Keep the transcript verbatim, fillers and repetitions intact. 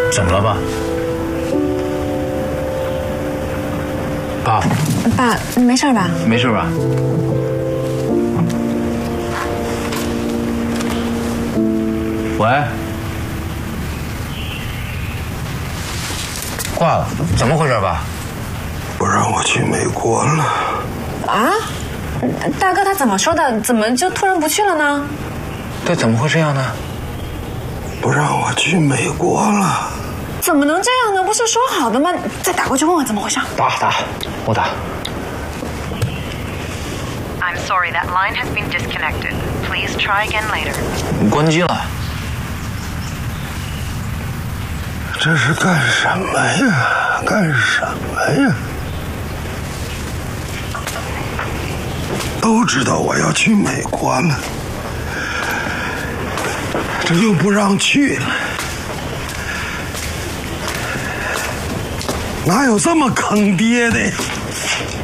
怎么了，爸？爸， 爸，你没事吧？ 没事吧？喂，挂了，怎么回事，爸？ 不让我去美国了。 啊？大哥他怎么说的？怎么就突然不去了呢？ 对，怎么会这样呢？ 不让我去美国了。 怎么能这样呢？不是说好的吗？再打过去问问怎么回事。 打打，我打。 I'm sorry, that line has been disconnected. Please try again later. 你关机了。 这是干什么呀？干什么呀？都知道我要去美国了，这又不让去了，哪有这么坑爹的呀？